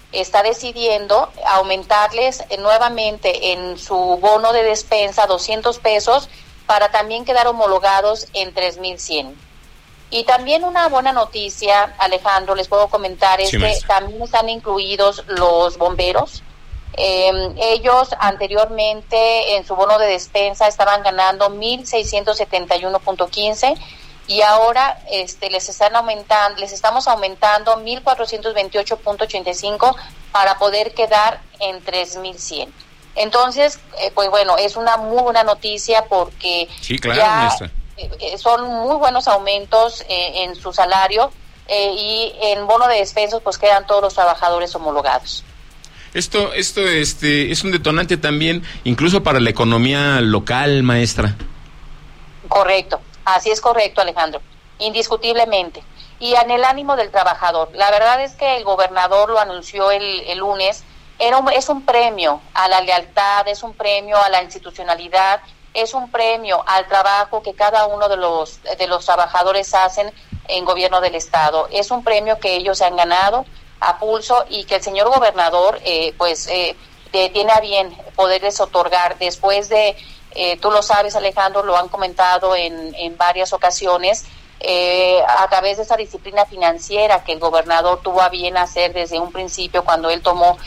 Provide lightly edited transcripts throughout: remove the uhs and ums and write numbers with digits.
está decidiendo aumentarles nuevamente en su bono de despensa 200 pesos para también quedar homologados en 3,100. Y también una buena noticia, Alejandro, les puedo comentar, es que también están incluidos los bomberos. Ellos anteriormente en su bono de despensa estaban ganando 1,671.15 y ahora les estamos aumentando 1,428.85 para poder quedar en 3,100. Entonces, pues bueno, es una muy buena noticia porque sí, claro, son muy buenos aumentos en su salario y en bono de despensa pues quedan todos los trabajadores homologados. Esto es un detonante también, incluso para la economía local, maestra. Correcto, así es correcto, Alejandro, indiscutiblemente. Y en el ánimo del trabajador, la verdad es que el gobernador lo anunció el lunes, es un premio a la lealtad, es un premio a la institucionalidad, es un premio al trabajo que cada uno de los trabajadores hacen en gobierno del estado, es un premio que ellos se han ganado a pulso y que el señor gobernador tiene a bien poderles otorgar después de, tú lo sabes, Alejandro, lo han comentado en varias ocasiones, a través de esa disciplina financiera que el gobernador tuvo a bien hacer desde un principio cuando él tomó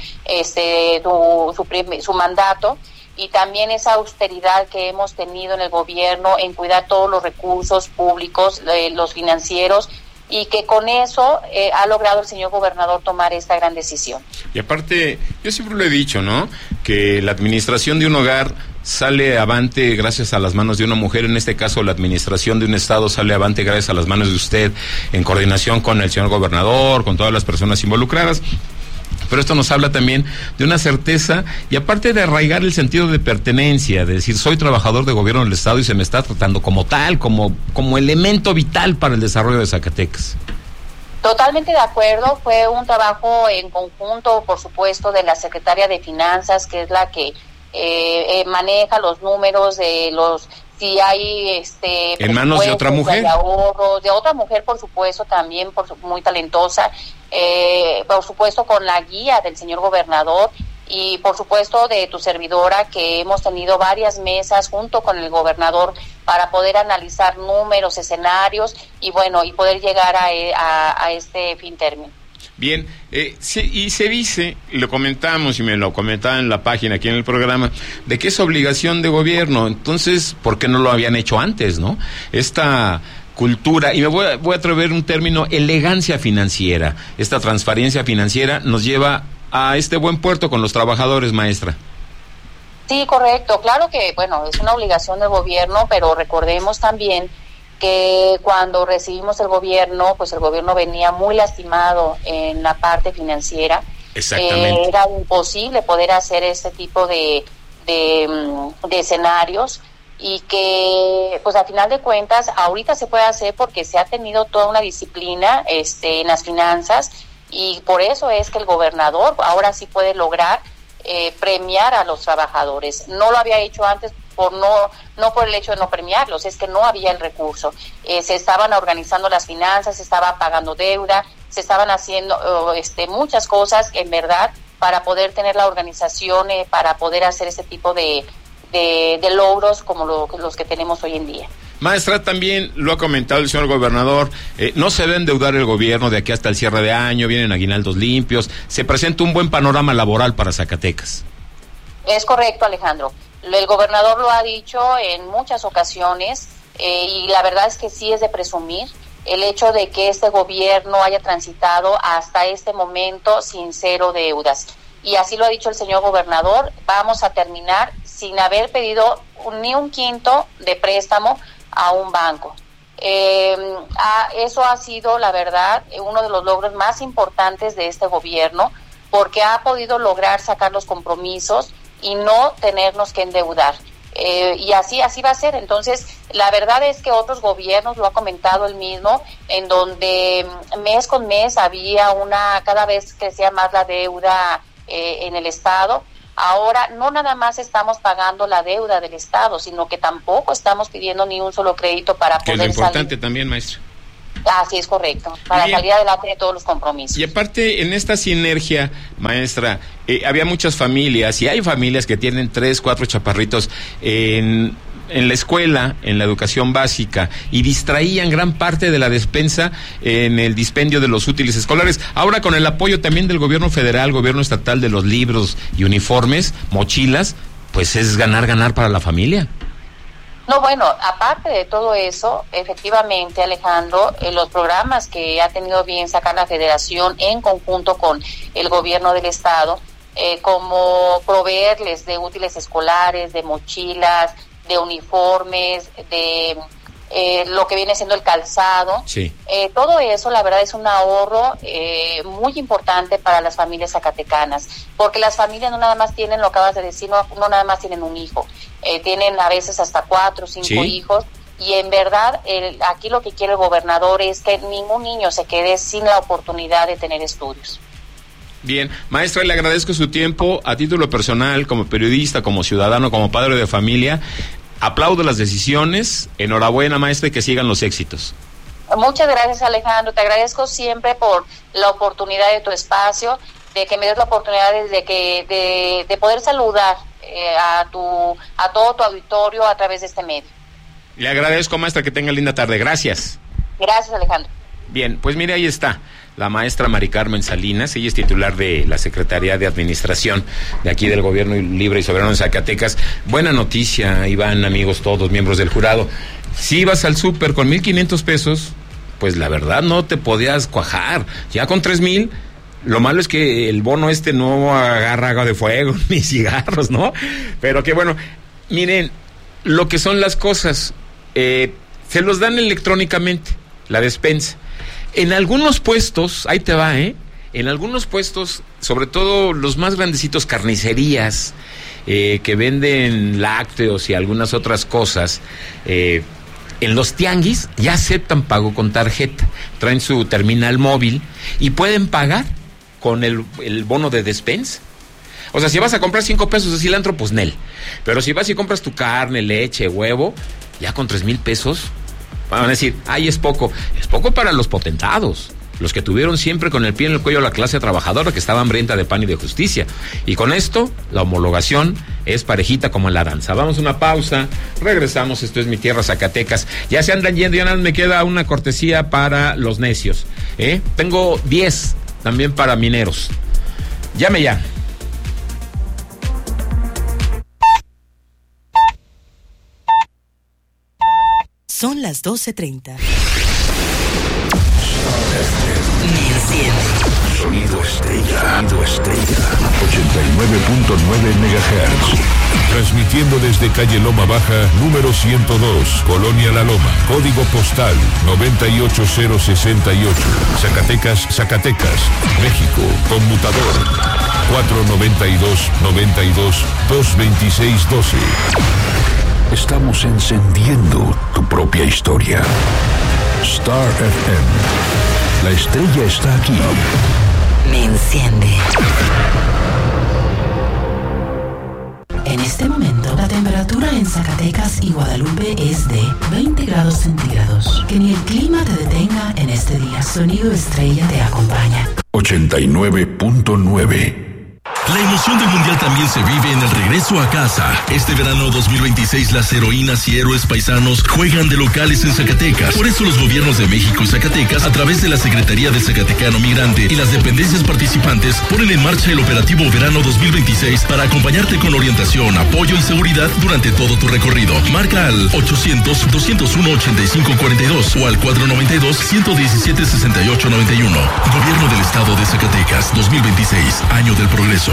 su mandato, y también esa austeridad que hemos tenido en el gobierno en cuidar todos los recursos públicos, los financieros, y que con eso ha logrado el señor gobernador tomar esta gran decisión. Y aparte, yo siempre lo he dicho, ¿no?, que la administración de un hogar sale avante gracias a las manos de una mujer, en este caso la administración de un estado sale avante gracias a las manos de usted, en coordinación con el señor gobernador, con todas las personas involucradas. Pero esto nos habla también de una certeza y aparte de arraigar el sentido de pertenencia, de decir soy trabajador de gobierno del estado y se me está tratando como tal, como elemento vital para el desarrollo de Zacatecas. Totalmente de acuerdo, fue un trabajo en conjunto, por supuesto, de la secretaria de Finanzas, que es la que maneja los números de los, si hay en manos de otra mujer, de ahorros, de otra mujer, por supuesto, también muy talentosa, por supuesto con la guía del señor gobernador y por supuesto de tu servidora, que hemos tenido varias mesas junto con el gobernador para poder analizar números, escenarios y bueno, y poder llegar a este fin término. Bien, y se dice, lo comentamos y me lo comentaban en la página aquí en el programa, de que es obligación de gobierno. Entonces, ¿por qué no lo habían hecho antes, no? Esta cultura, y me voy a atrever un término, elegancia financiera, esta transparencia financiera nos lleva a este buen puerto con los trabajadores, maestra. Sí, correcto, claro que, bueno, es una obligación del gobierno, pero recordemos también que cuando recibimos el gobierno, pues el gobierno venía muy lastimado en la parte financiera. Exactamente. Era imposible poder hacer este tipo de escenarios y que, pues a final de cuentas, ahorita se puede hacer porque se ha tenido toda una disciplina en las finanzas y por eso es que el gobernador ahora sí puede lograr premiar a los trabajadores. No lo había hecho antes no por el hecho de no premiarlos, es que no había el recurso. Se estaban organizando las finanzas, se estaba pagando deuda, se estaban haciendo muchas cosas en verdad para poder tener la organización, para poder hacer ese tipo de logros como los que tenemos hoy en día. Maestra, también lo ha comentado el señor gobernador, no se debe endeudar el gobierno de aquí hasta el cierre de año, vienen aguinaldos limpios, se presenta un buen panorama laboral para Zacatecas. Es correcto, Alejandro. El gobernador lo ha dicho en muchas ocasiones y la verdad es que sí es de presumir el hecho de que este gobierno haya transitado hasta este momento sin cero deudas. Y así lo ha dicho el señor gobernador, vamos a terminar sin haber pedido ni un quinto de préstamo a un banco. Eso ha sido, la verdad, uno de los logros más importantes de este gobierno, porque ha podido lograr sacar los compromisos y no tenernos que endeudar. Y así va a ser. Entonces, la verdad es que otros gobiernos, lo ha comentado él mismo, en donde mes con mes había cada vez crecía más la deuda en el Estado. Ahora no nada más estamos pagando la deuda del Estado, sino que tampoco estamos pidiendo ni un solo crédito para poder salir. Que es lo importante también, maestro. Así es correcto, para salir adelante de todos los compromisos. Y aparte, en esta sinergia, maestra, había muchas familias, y hay familias que tienen 3, 4 chaparritos en la escuela, en la educación básica, y distraían gran parte de la despensa en el dispendio de los útiles escolares. Ahora, con el apoyo también del gobierno federal, gobierno estatal, de los libros y uniformes, mochilas, pues es ganar para la familia. No, bueno, aparte de todo eso, efectivamente, Alejandro, los programas que ha tenido bien sacar la Federación en conjunto con el gobierno del estado, como proveerles de útiles escolares, de mochilas, de uniformes, de lo que viene siendo el calzado. Sí. Todo eso, la verdad, es un ahorro muy importante para las familias zacatecanas, porque las familias no nada más tienen, lo acabas de decir, no nada más tienen un hijo, tienen a veces hasta 4 o 5 hijos, y en verdad aquí lo que quiere el gobernador es que ningún niño se quede sin la oportunidad de tener estudios. Bien, maestra, le agradezco su tiempo a título personal, como periodista, como ciudadano, como padre de familia. Aplaudo las decisiones, enhorabuena, maestra, y que sigan los éxitos. Muchas gracias, Alejandro, te agradezco siempre por la oportunidad de tu espacio, de que me des la oportunidad de poder saludar a todo tu auditorio a través de este medio. Le agradezco, maestra, que tenga linda tarde, gracias. Gracias, Alejandro. Bien, pues mire, ahí está la maestra Mari Carmen Salinas. Ella es titular de la Secretaría de Administración de aquí del Gobierno Libre y Soberano de Zacatecas. Buena noticia, Iván, amigos todos, miembros del jurado. Si ibas al súper con 1,500 pesos, pues la verdad no te podías cuajar. Ya con 3,000, lo malo es que el bono no agarra agua de fuego ni cigarros, ¿no? Pero que bueno, miren, lo que son las cosas, se los dan electrónicamente, la despensa. En algunos puestos, ahí te va, en algunos puestos, sobre todo los más grandecitos, carnicerías, que venden lácteos y algunas otras cosas, en los tianguis ya aceptan pago con tarjeta, traen su terminal móvil y pueden pagar con el bono de despensa. O sea, si vas a comprar 5 pesos de cilantro, pues nel. Pero si vas y compras tu carne, leche, huevo, ya con 3,000 pesos, van a decir, ay, es poco para los potentados, los que tuvieron siempre con el pie en el cuello a la clase trabajadora, que estaba hambrienta de pan y de justicia. Y con esto, la homologación es parejita como en la danza. Vamos a una pausa, regresamos, esto es Mi Tierra, Zacatecas. Ya se andan yendo, ya nada me queda una cortesía para los necios. Tengo 10 también para mineros. Llame ya. Son las 12:30. Me enciende. Sonido estrella. 89.9 MHz. Transmitiendo desde calle Loma Baja, número 102, Colonia La Loma. Código postal 98068. Zacatecas, México. Conmutador 492-92-226-12. Estamos encendiendo tu propia historia. Star FM. La estrella está aquí. Me enciende. En este momento, la temperatura en Zacatecas y Guadalupe es de 20 grados centígrados. Que ni el clima te detenga en este día. Sonido Estrella te acompaña. 89.9. La emoción del Mundial también se vive en el regreso a casa. Este verano 2026 las heroínas y héroes paisanos juegan de locales en Zacatecas. Por eso los gobiernos de México y Zacatecas, a través de la Secretaría de Zacatecano Migrante y las dependencias participantes, ponen en marcha el operativo Verano 2026 para acompañarte con orientación, apoyo y seguridad durante todo tu recorrido. Marca al 800-201-8542 o al 492-117-6891. Gobierno del Estado de Zacatecas 2026, Año del Progreso.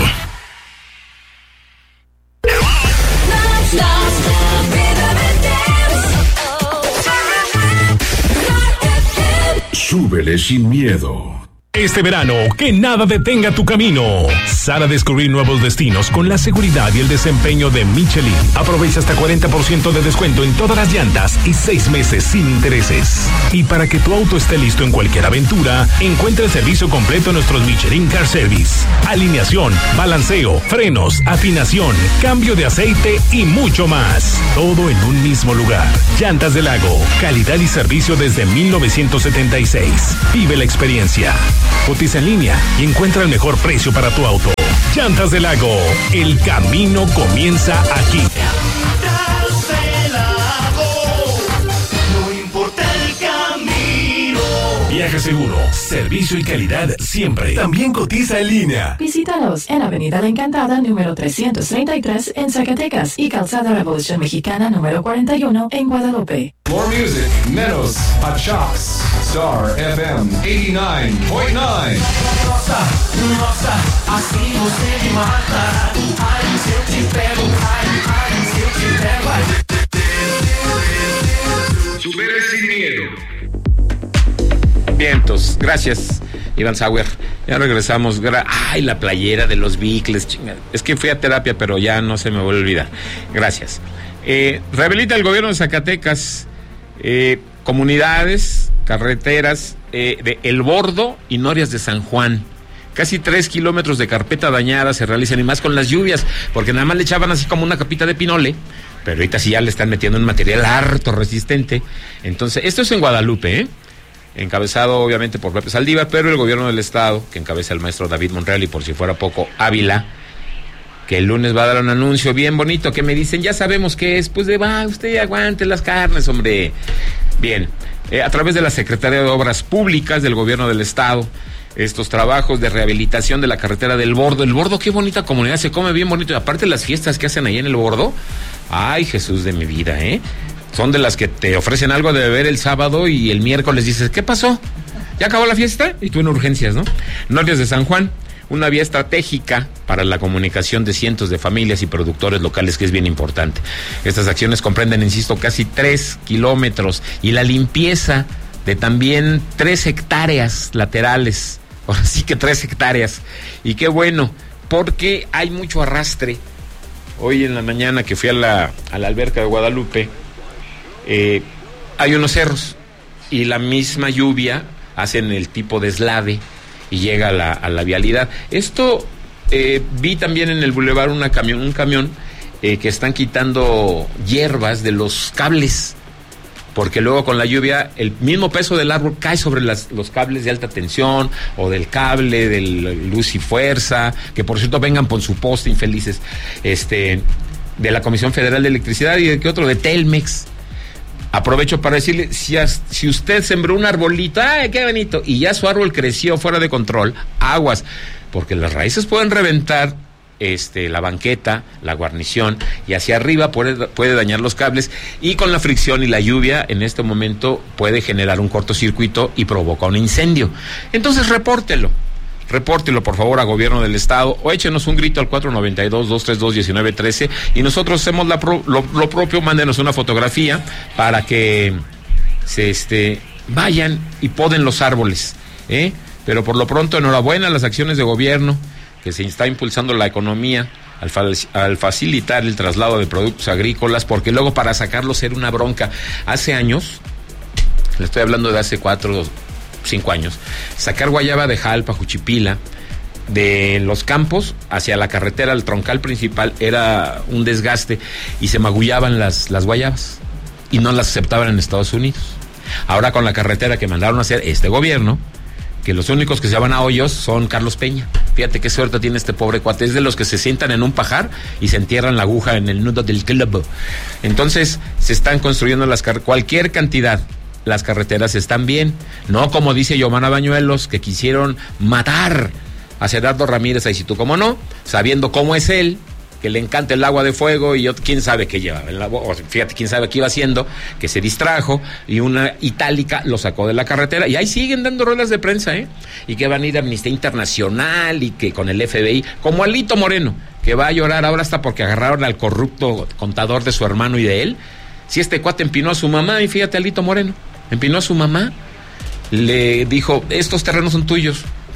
Súbele sin miedo. Este verano, que nada detenga tu camino. Sal a descubrir nuevos destinos con la seguridad y el desempeño de Michelin. Aprovecha hasta 40% de descuento en todas las llantas y 6 meses sin intereses. Y para que tu auto esté listo en cualquier aventura, encuentra el servicio completo en nuestros Michelin Car Service. Alineación, balanceo, frenos, afinación, cambio de aceite y mucho más. Todo en un mismo lugar. Llantas del Lago. Calidad y servicio desde 1976. Vive la experiencia. Cotiza en línea y encuentra el mejor precio para tu auto. Llantas del Lago, el camino comienza aquí. Llantas del Lago, no importa el camino. Viaje seguro, servicio y calidad siempre. También cotiza en línea. Visítanos en Avenida La Encantada, número 333 en Zacatecas y Calzada Revolución Mexicana, número 41 en Guadalupe. More music, menos Pachax. Star FM 89.9. Nossa, assim você me mata. Ai, se eu te pego, ai, se eu te pego, ai. Supera sin miedo. Vientos, gracias, Iván Sauer. Ya regresamos. Ay, la playera de los Bicles. Es que fui a terapia, pero ya no se me vuelve a olvidar. Gracias. Rehabilita el gobierno de Zacatecas comunidades, carreteras de El Bordo y Norias de San Juan. Casi 3 kilómetros de carpeta dañada se realizan, y más con las lluvias, porque nada más le echaban así como una capita de pinole, pero ahorita sí ya le están metiendo un material harto resistente. Entonces, esto es en Guadalupe, encabezado obviamente por Pepe Saldívar, pero el gobierno del estado, que encabeza el maestro David Monreal, y por si fuera poco, Ávila, que el lunes va a dar un anuncio bien bonito, que me dicen, ya sabemos qué es, pues usted aguante las carnes, hombre. Bien, a través de la Secretaría de Obras Públicas del gobierno del estado, estos trabajos de rehabilitación de la carretera del Bordo. El Bordo, qué bonita comunidad, se come bien bonito, y aparte las fiestas que hacen ahí en el Bordo, ay, Jesús de mi vida, son de las que te ofrecen algo de beber el sábado y el miércoles dices, ¿qué pasó? ¿Ya acabó la fiesta? Y tú en urgencias, ¿no? Norias de San Juan, una vía estratégica para la comunicación de cientos de familias y productores locales, que es bien importante. Estas acciones comprenden, insisto, casi 3 kilómetros y la limpieza de también 3 hectáreas laterales. Ahora sí que 3 hectáreas. Y qué bueno, porque hay mucho arrastre. Hoy en la mañana que fui a la alberca de Guadalupe, hay unos cerros y la misma lluvia hacen el tipo de deslave y llega a la vialidad. Esto vi también en el bulevar un camión que están quitando hierbas de los cables, porque luego con la lluvia el mismo peso del árbol cae sobre los cables de alta tensión o del cable de luz y fuerza, que por cierto vengan por su poste, infelices, de la Comisión Federal de Electricidad, y de qué otro, de Telmex. Aprovecho para decirle, si usted sembró un arbolito, ¡ay, qué bonito!, y ya su árbol creció fuera de control, aguas, porque las raíces pueden reventar la banqueta, la guarnición, y hacia arriba puede dañar los cables, y con la fricción y la lluvia en este momento puede generar un cortocircuito y provoca un incendio. Entonces repórtelo por favor a gobierno del estado, o échenos un grito al 492-232-1913 y nosotros hacemos lo propio. Mándenos una fotografía para que se vayan y poden los árboles, pero por lo pronto enhorabuena a las acciones de gobierno, que se está impulsando la economía al facilitar el traslado de productos agrícolas, porque luego para sacarlos era una bronca. Hace años, le estoy hablando de hace 4 o 5 años, sacar guayaba de Jalpa, Juchipila, de los campos hacia la carretera, el troncal principal, era un desgaste y se magullaban las guayabas y no las aceptaban en Estados Unidos. Ahora con la carretera que mandaron a hacer este gobierno, que los únicos que se van a hoyos son Carlos Peña. Fíjate qué suerte tiene este pobre cuate, es de los que se sientan en un pajar y se entierran la aguja en el nudo del club. Entonces se están construyendo cualquier cantidad. Las carreteras están bien, no como dice Yomara Bañuelos, que quisieron matar a Gerardo Ramírez, ahí sí tú cómo no, sabiendo cómo es él, que le encanta el agua de fuego, y quién sabe qué llevaba en la boca, fíjate quién sabe qué iba haciendo, que se distrajo y una itálica lo sacó de la carretera, y ahí siguen dando ruedas de prensa, y que van a ir a Amnistía Internacional y que con el FBI, como Alito Moreno, que va a llorar ahora hasta porque agarraron al corrupto contador de su hermano y de él. Si este cuate empinó a su mamá, y fíjate, Alito Moreno empinó a su mamá, le dijo, estos terrenos son tuyos,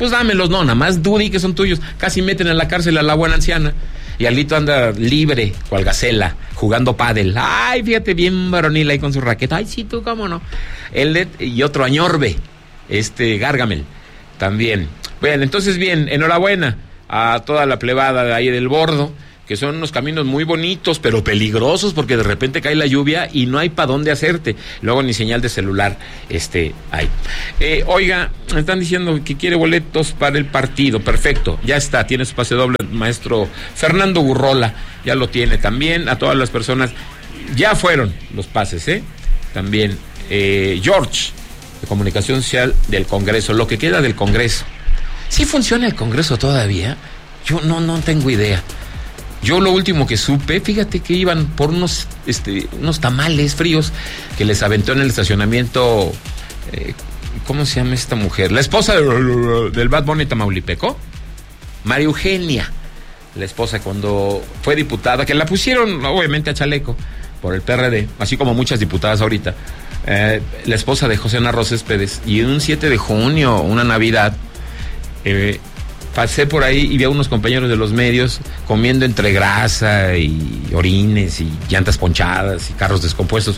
pues dámelos, no, nada más Dudy que son tuyos. Casi meten a la cárcel a la buena anciana. Y Alito anda libre, cual gacela, jugando pádel. Ay, fíjate, bien varonil ahí con su raqueta. Ay, sí, tú, cómo no. Él y otro Añorbe, Gargamel, también. Bueno, entonces bien, enhorabuena a toda la plebada de ahí del Bordo, que son unos caminos muy bonitos, pero peligrosos, porque de repente cae la lluvia y no hay para dónde hacerte. Luego ni señal de celular hay. Oiga, me están diciendo que quiere boletos para el partido. Perfecto, ya está, tiene su pase doble, maestro Fernando Gurrola, ya lo tiene también. A todas las personas, ya fueron los pases, también. George, de Comunicación Social del Congreso, lo que queda del Congreso. ¿Sí funciona el Congreso todavía? Yo no tengo idea. Yo lo último que supe, fíjate que iban por unos tamales fríos que les aventó en el estacionamiento, ¿cómo se llama esta mujer? La esposa del Bad Bunny tamaulipeco, María Eugenia, la esposa cuando fue diputada, que la pusieron obviamente a chaleco por el PRD, así como muchas diputadas ahorita, la esposa de José Narro Céspedes, y en un 7 de junio, una Navidad, pasé por ahí y vi a unos compañeros de los medios comiendo entre grasa y orines y llantas ponchadas y carros descompuestos.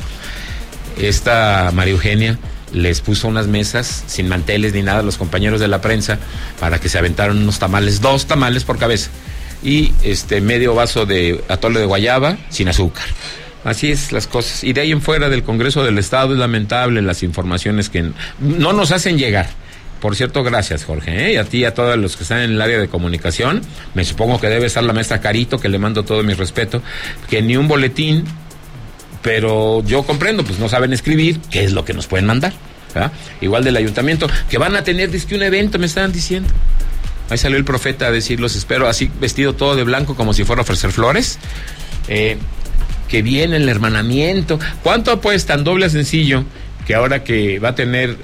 Esta María Eugenia les puso unas mesas sin manteles ni nada a los compañeros de la prensa para que se aventaran unos tamales, 2 tamales por cabeza, y medio vaso de atole de guayaba sin azúcar. Así es las cosas. Y de ahí en fuera del Congreso del Estado es lamentable las informaciones que no nos hacen llegar. Por cierto, gracias, Jorge, y a ti y a todos los que están en el área de comunicación. Me supongo que debe estar la maestra Carito, que le mando todo mi respeto, que ni un boletín, pero yo comprendo, pues no saben escribir, ¿qué es lo que nos pueden mandar? ¿Verdad? Igual del ayuntamiento, que van a tener, un evento, me estaban diciendo. Ahí salió el profeta a decir, los espero, así vestido todo de blanco, como si fuera a ofrecer flores. Que viene el hermanamiento. ¿Cuánto apuestan, doble a sencillo, que ahora que va a tener,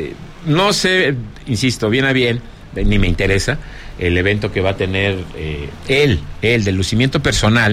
no sé, insisto, bien a bien, ni me interesa, el evento que va a tener él, del lucimiento personal,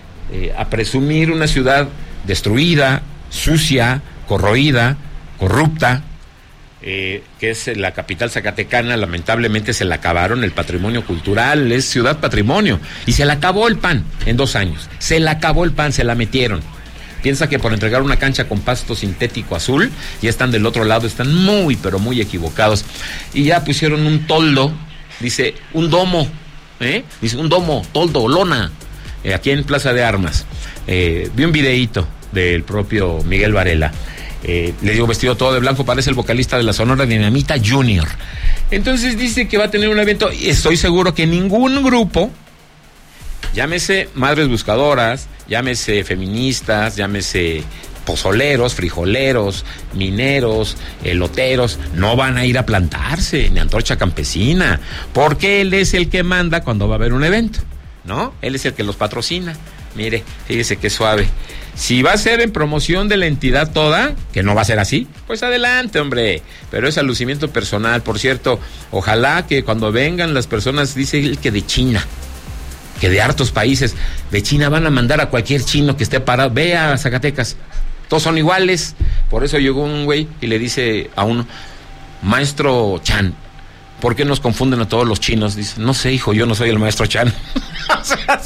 a presumir una ciudad destruida, sucia, corroída, corrupta, que es la capital zacatecana? Lamentablemente se la acabaron el patrimonio cultural, es ciudad patrimonio, y se la acabó el PAN en 2 años, se la acabó el PAN, se la metieron. Piensa que por entregar una cancha con pasto sintético azul, ya están del otro lado, están muy, pero muy equivocados. Y ya pusieron un toldo, dice, un domo, dice un domo, toldo, lona, aquí en Plaza de Armas. Vi un videíto del propio Miguel Varela. Le digo, vestido todo de blanco, parece el vocalista de la Sonora Dinamita Junior. Entonces dice que va a tener un evento, y estoy seguro que ningún grupo, llámese Madres Buscadoras, llámese feministas, llámese pozoleros, frijoleros, mineros, eloteros, no van a ir a plantarse, ni antorcha campesina, porque él es el que manda cuando va a haber un evento, ¿no? Él es el que los patrocina. Mire, fíjese qué suave. Si va a ser en promoción de la entidad toda, que no va a ser así, pues adelante, hombre. Pero es al lucimiento personal. Por cierto, ojalá que cuando vengan las personas, dice él que de China, que de hartos países, de China van a mandar a cualquier chino que esté parado. Ve a Zacatecas, todos son iguales. Por eso llegó un güey y le dice a uno, maestro Chan, ¿por qué nos confunden a todos los chinos? Dice, no sé, hijo, yo no soy el maestro Chan. O sea,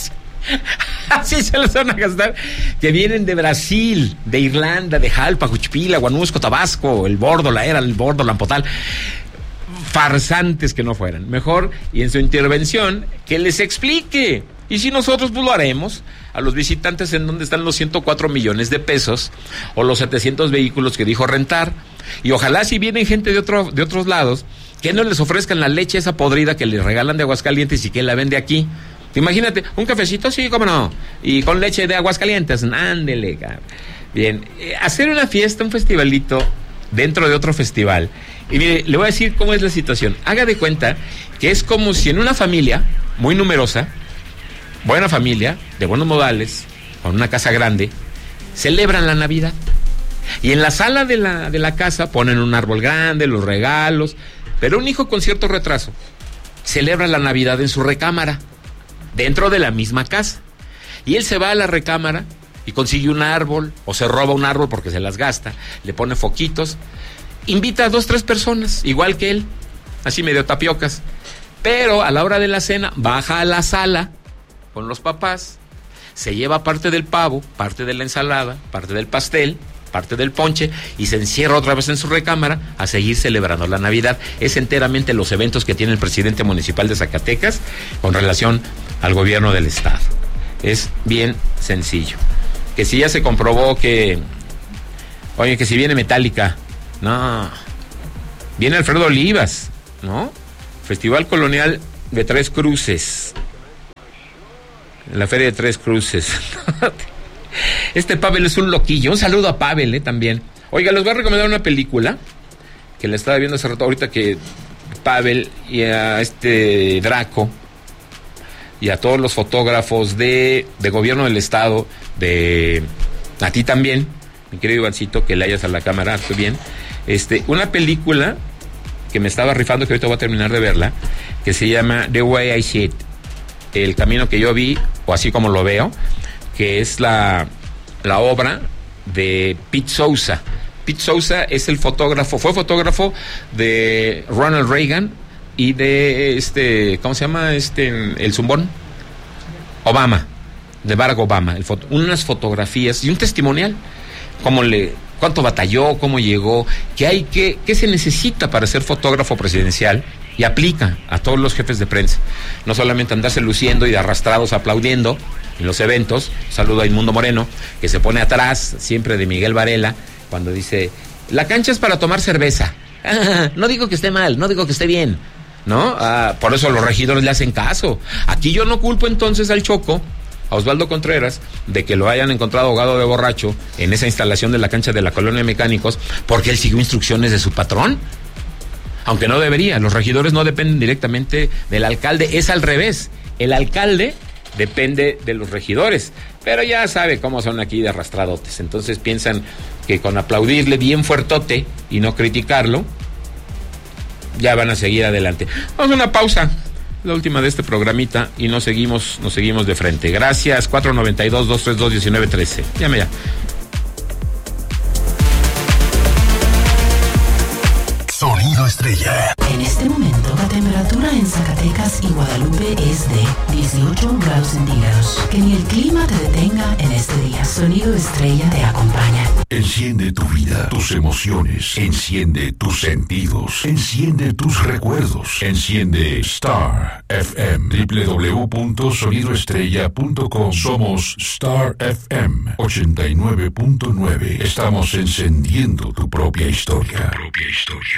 así se los van a gastar, que vienen de Brasil, de Irlanda, de Jalpa, Juchipila, Guanusco, Tabasco, el Bordo, la Era, el Bordo, Lampotal. Farsantes que no fueran. Mejor, y en su intervención, que les explique. Y si nosotros pues lo haremos, a los visitantes en donde están los 104 millones de pesos, o los 700 vehículos que dijo rentar. Y ojalá si vienen gente de otros lados, que no les ofrezcan la leche esa podrida que les regalan de Aguascalientes y que la vende aquí. Imagínate, un cafecito, sí, cómo no, y con leche de Aguascalientes, ándele, cabrón. Bien, hacer una fiesta, un festivalito dentro de otro festival. Y mire, le voy a decir cómo es la situación. Haga de cuenta que es como si en una familia muy numerosa, buena familia, de buenos modales, con una casa grande, celebran la Navidad. Y en la sala de la casa ponen un árbol grande, los regalos, pero un hijo con cierto retraso celebra la Navidad en su recámara, dentro de la misma casa. Y él se va a la recámara y consigue un árbol, o se roba un árbol porque se las gasta, le pone foquitos, invita a 2, 3 personas, igual que él, así medio tapiocas. Pero a la hora de la cena, baja a la sala con los papás, se lleva parte del pavo, parte de la ensalada, parte del pastel, parte del ponche, y se encierra otra vez en su recámara a seguir celebrando la Navidad. Es enteramente los eventos que tiene el presidente municipal de Zacatecas con relación al gobierno del estado. Es bien sencillo. Que si ya se comprobó que, oye, que si viene Metallica, no, viene Alfredo Olivas, ¿no? Festival Colonial de Tres Cruces, la Feria de Tres Cruces. Este Pavel es un loquillo. Un saludo a Pavel, también. Oiga, les voy a recomendar una película que la estaba viendo hace rato, ahorita, que Pavel y a este Draco y a todos los fotógrafos de gobierno del estado, a ti también, mi querido Ivancito, que le hayas a la cámara, estoy bien. Una película que me estaba rifando, que ahorita voy a terminar de verla, que se llama The Way I See It, el camino que yo vi, o así como lo veo, que es la obra de Pete Souza. Pete Souza es fue fotógrafo de Ronald Reagan y de ¿cómo se llama? El zumbón, Obama, de Barack Obama. Unas fotografías y un testimonial, cuánto batalló, cómo llegó, qué se necesita para ser fotógrafo presidencial, y aplica a todos los jefes de prensa. No solamente andarse luciendo y arrastrados aplaudiendo en los eventos. Saludo a Inmundo Moreno, que se pone atrás siempre de Miguel Varela cuando dice: la cancha es para tomar cerveza. No digo que esté mal, no digo que esté bien, ¿no? Por eso los regidores le hacen caso. Aquí yo no culpo entonces al Choco, a Osvaldo Contreras, de que lo hayan encontrado ahogado de borracho en esa instalación de la cancha de la Colonia de Mecánicos, porque él siguió instrucciones de su patrón. Aunque no debería, los regidores no dependen directamente del alcalde, es al revés. El alcalde depende de los regidores, pero ya sabe cómo son aquí de arrastradotes. Entonces piensan que con aplaudirle bien fuertote y no criticarlo, ya van a seguir adelante. Vamos a una pausa, la última de este programita, y nos seguimos de frente. Gracias. 492-232-1913. Llame ya. Sonido Estrella. En este momento, la temperatura en Zacatecas y Guadalupe es de 18 grados centígrados. Que ni el clima te detenga en este día. Sonido Estrella te acompaña. Enciende tu vida, tus emociones. Enciende tus sentidos. Enciende tus recuerdos. Enciende Star FM. www.sonidoestrella.com. Somos Star FM 89.9. Estamos encendiendo tu propia historia.